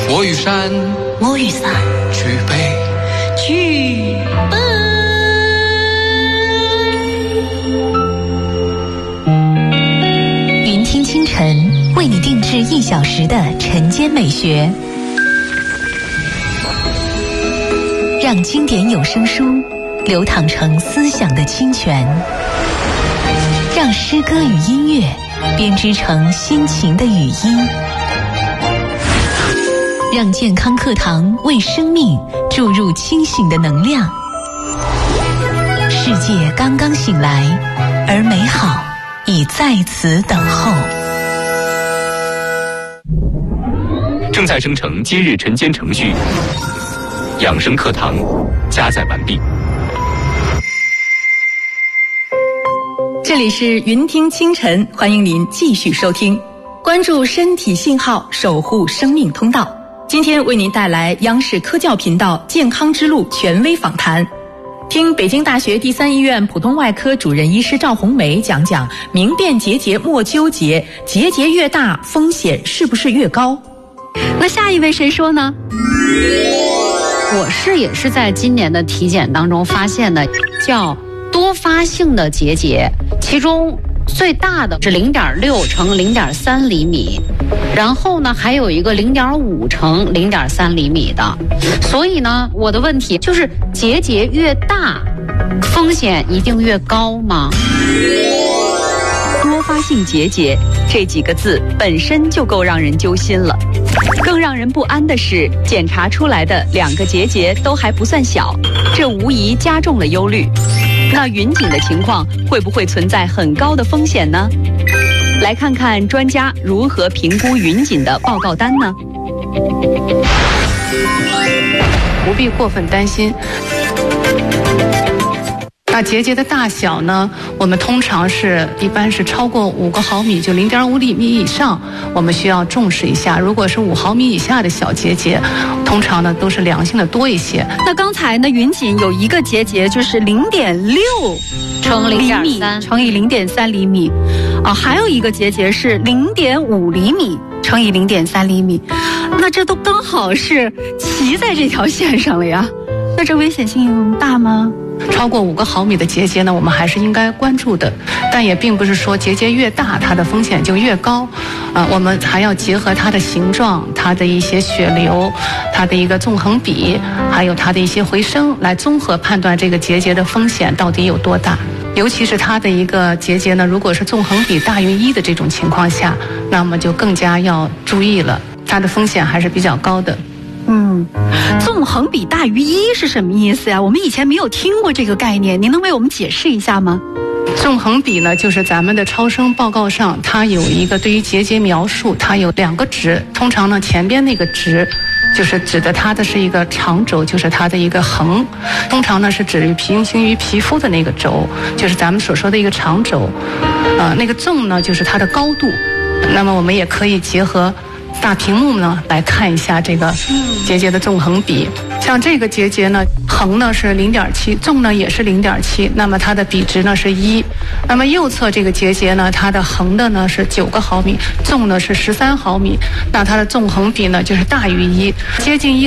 我与山， 我与伞， 举杯， 举杯。 云听清晨，为你定制1小时的晨间美学，让经典有声书流淌成思想的清泉，让诗歌与音乐编织成心情的语音，让健康课堂为生命注入清醒的能量。世界刚刚醒来，而美好已在此等候。 正在生成今日晨间程序，养生课堂加载完毕。 这里是云听清晨，欢迎您继续收听，关注身体信号，守护生命通道。今天为您带来央视科教频道健康之路权威访谈，听北京大学第3医院普通外科主任医师赵红梅讲讲明辨结节莫纠结，结节越大风险是不是越高？ 那下一位谁说呢？我也是在今年的体检当中发现的，叫多发性的结节，其中最大的是0.6乘0.3厘米，然后呢还有一个0.5乘0.3厘米的。所以呢，我的问题就是结节越大，风险一定越高吗？ 多发性结节这几个字本身就够让人揪心了，更让人不安的是，检查出来的2个结节都还不算小，这无疑加重了忧虑。那云锦的情况会不会存在很高的风险呢？来看看专家如何评估云锦的报告单呢？ 不必过分担心。那结节的大小呢，我们通常一般是超过5个毫米，就0.5厘米以上，我们需要重视一下。如果是5毫米以下的小结节，通常呢都是良性的多一些。 那刚才呢，云锦有一个结节就是0.6乘厘米乘以0.3厘米，还有一个结节是0.5厘米乘以0.3厘米，那这都刚好是骑在这条线上了呀。那这危险性大吗？ 超过5个毫米的结节呢，我们还是应该关注的，但也并不是说结节越大，它的风险就越高。我们还要结合它的形状、它的一些血流、它的一个纵横比，还有它的一些回声，来综合判断这个结节的风险到底有多大。尤其是它的一个结节呢，如果是纵横比大于1的这种情况下，那么就更加要注意了，它的风险还是比较高的。 纵横比大于1是什么意思呀？我们以前没有听过这个概念，您能为我们解释一下吗？ 纵横比呢，就是咱们的超声报告上，它有一个对于结节描述，它有2个值。通常呢，前边那个值就是指的它的是一个长轴，就是它的一个横。通常呢是指于平行于皮肤的那个轴，就是咱们所说的一个长轴。那个纵呢就是它的高度。那么我们也可以结合大屏幕呢来看一下这个结节的纵横比。像这个结节呢，横呢是0.7，纵呢也是0.7，那么它的比值呢是1。那么右侧这个结节呢，它的横的呢是9个毫米，纵呢是13毫米，那它的纵横比呢就是大于1，接近1